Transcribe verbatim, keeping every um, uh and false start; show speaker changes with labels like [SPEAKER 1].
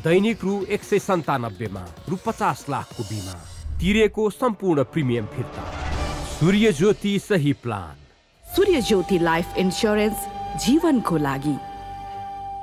[SPEAKER 1] दैनिक रु एक सय सन्तानब्बेमा रु पचास लाखको बिमा तिरेको सम्पूर्ण प्रिमियम फिर्ता। सूर्य ज्योति सही प्लान।
[SPEAKER 2] सूर्य ज्योति लाइफ इन्स्योरेन्स जीवनको लागि।